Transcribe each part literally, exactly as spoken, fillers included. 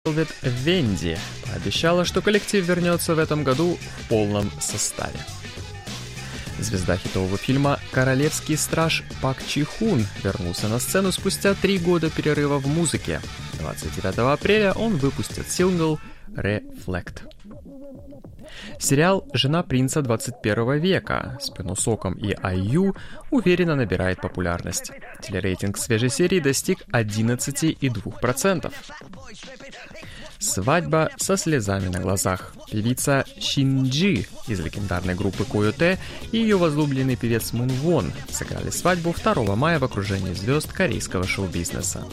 Velvet Венди пообещала, что коллектив вернется в этом году в полном составе. Звезда хитового фильма «Королевский страж» Пак Чи Хун вернулся на сцену спустя три года перерыва в музыке. двадцать девятого апреля он выпустит сингл «Reflect». Сериал «Жена принца двадцать первого века» с Пену Соком и Ай Ю уверенно набирает популярность. Телерейтинг свежей серии достиг одиннадцать целых два десятых процента. Свадьба со слезами на глазах. Певица Шинджи из легендарной группы Койоте и ее возлюбленный певец Мун Вон сыграли свадьбу второго мая в окружении звезд корейского шоу-бизнеса.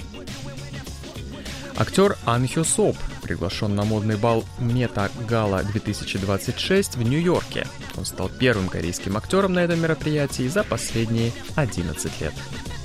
Актер Ан Хё Соп приглашен на модный бал Мета Гала две тысячи двадцать шесть в Нью-Йорке. Он стал первым корейским актером на этом мероприятии за последние одиннадцать лет.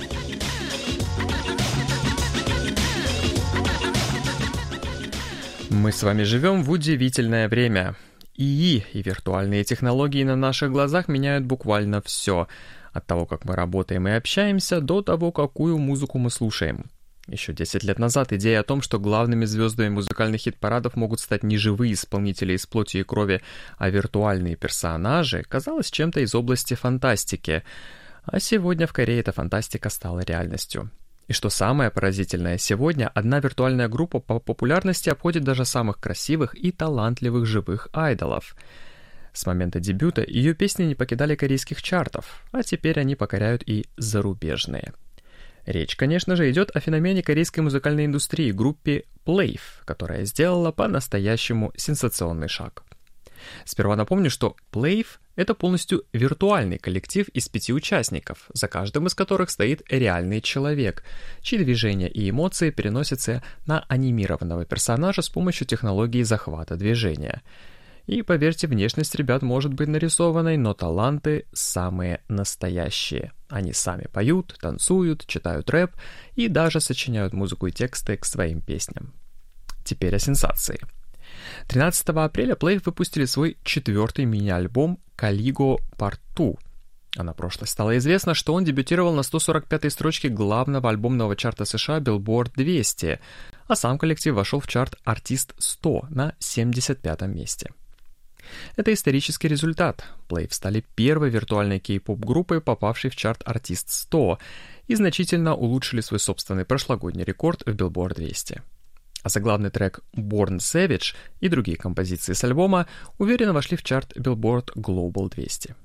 Мы с вами живем в удивительное время. ИИ и виртуальные технологии на наших глазах меняют буквально все. От того, как мы работаем и общаемся, до того, какую музыку мы слушаем. Еще десять лет назад идея о том, что главными звездами музыкальных хит-парадов могут стать не живые исполнители из плоти и крови, а виртуальные персонажи, казалась чем-то из области фантастики. А сегодня в Корее эта фантастика стала реальностью. И что самое поразительное, сегодня одна виртуальная группа по популярности обходит даже самых красивых и талантливых живых айдолов. С момента дебюта ее песни не покидали корейских чартов, а теперь они покоряют и зарубежные. Речь, конечно же, идет о феномене корейской музыкальной индустрии, группе Playf, которая сделала по-настоящему сенсационный шаг. Сперва напомню, что Playf — это полностью виртуальный коллектив из пяти участников, за каждым из которых стоит реальный человек, чьи движения и эмоции переносятся на анимированного персонажа с помощью технологии захвата движения. И, поверьте, внешность ребят может быть нарисованной, но таланты самые настоящие. Они сами поют, танцуют, читают рэп и даже сочиняют музыку и тексты к своим песням. Теперь о сенсации. тринадцатого апреля Playf выпустили свой четвертый мини-альбом «Caligo Part два». А на прошлой стало известно, что он дебютировал на сто сорок пятой строчке главного альбомного чарта США Billboard двести, а сам коллектив вошел в чарт Артист сто на семьдесят пятом месте. Это исторический результат. Playf стали первой виртуальной кей-поп-группой, попавшей в чарт Артист сто, и значительно улучшили свой собственный прошлогодний рекорд в Billboard двести. А заглавный трек «Born Savage» и другие композиции с альбома уверенно вошли в чарт Billboard Global двести.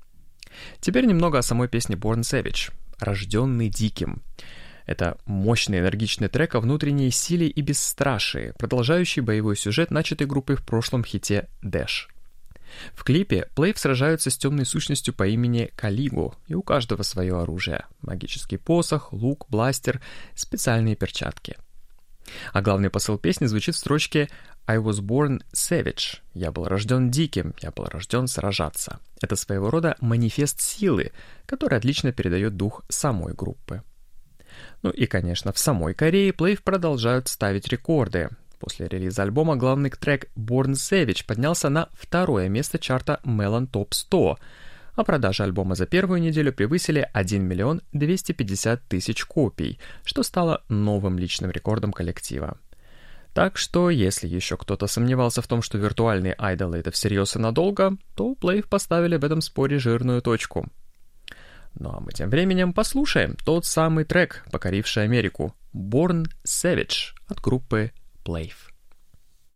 Теперь немного о самой песне «Born Savage» — «Рожденный диким». Это мощный энергичный трек о внутренней силе и бесстрашии, продолжающий боевой сюжет, начатый группой в прошлом хите «Dash». В клипе Playf сражаются с темной сущностью по имени Калиго, и у каждого свое оружие — магический посох, лук, бластер, специальные перчатки. А главный посыл песни звучит в строчке «I was born savage» — «Я был рожден диким, я был рожден сражаться». Это своего рода манифест силы, который отлично передает дух самой группы. Ну и, конечно, в самой Корее Playf продолжают ставить рекорды. После релиза альбома главный трек «Born Savage» поднялся на второе место чарта Melon Top сто, а продажи альбома за первую неделю превысили один миллион двести пятьдесят тысяч копий, что стало новым личным рекордом коллектива. Так что, если еще кто-то сомневался в том, что виртуальные айдолы — это всерьез и надолго, то Playf поставили в этом споре жирную точку. Ну а мы тем временем послушаем тот самый трек, покоривший Америку — «Born Savage» от группы Playf.